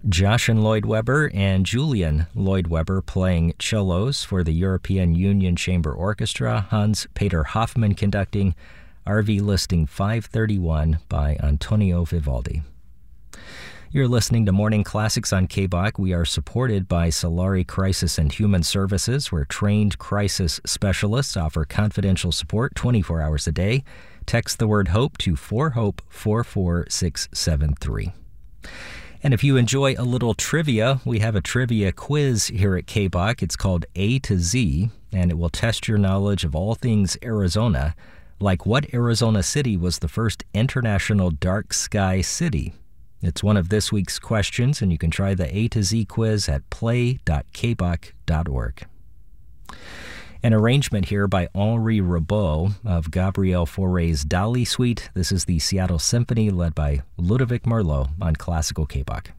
Josh and Lloyd Webber and Julian Lloyd Webber playing cellos for the European Union Chamber Orchestra, Hans-Peter Hoffmann conducting, RV Listing 531 by Antonio Vivaldi. You're listening to Morning Classics on KBOC. We are supported by Solari Crisis and Human Services, where trained crisis specialists offer confidential support 24 hours a day. Text the word HOPE to 4HOPE 44673. And if you enjoy a little trivia, we have a trivia quiz here at KBOC. It's called A to Z, and it will test your knowledge of all things Arizona, like what Arizona city was the first international dark sky city? It's one of this week's questions, and you can try the A to Z quiz at play.kboc.org. An arrangement here by Henri Rabaud of Gabriel Fauré's Dali Suite. This is the Seattle Symphony led by Ludovic Merlot on Classical KBOC.